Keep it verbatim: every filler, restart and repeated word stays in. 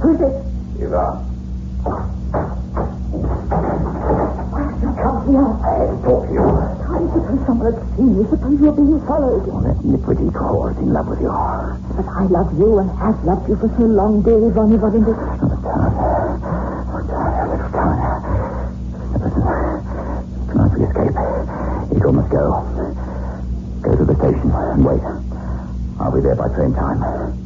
Who's it? Eva. Why have you come here? I had to talk to you. I suppose someone had seen you. Suppose you're being followed. Oh, that nipwitty whore's in love with you. But I love you and have loved you for so long, dear Yvonne Yvonne. Oh, darling. Oh, darling, little darling. Listen, tonight we escape. You must go. Go to the station and wait. I'll be there by train time.